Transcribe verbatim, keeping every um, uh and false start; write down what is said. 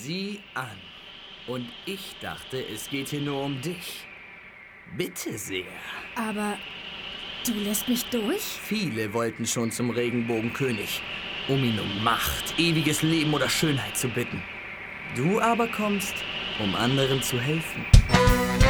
Sieh an. Und ich dachte, es geht hier nur um dich. Bitte sehr. Aber du lässt mich durch? Viele wollten schon zum Regenbogenkönig, um ihn um Macht, ewiges Leben oder Schönheit zu bitten. Du aber kommst, um anderen zu helfen.